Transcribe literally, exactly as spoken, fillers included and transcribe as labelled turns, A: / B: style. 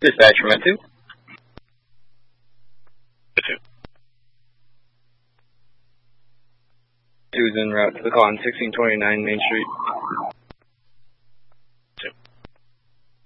A: Dispatch from two.
B: two.
A: Two is en route to the call on sixteen twenty-nine Main Street.